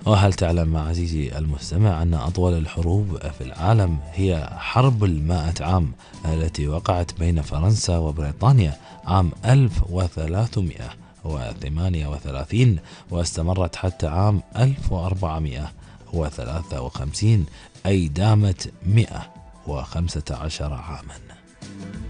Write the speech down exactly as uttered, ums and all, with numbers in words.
وهل تعلم عزيزي المستمع أن أطول الحروب في العالم هي حرب المائة عام التي وقعت بين فرنسا وبريطانيا عام ألف وثلاثمائة وثمانية وثلاثين واستمرت حتى عام ألف وأربعمائة وثلاثة وخمسين، أي دامت مئة وخمسة عشر عاما.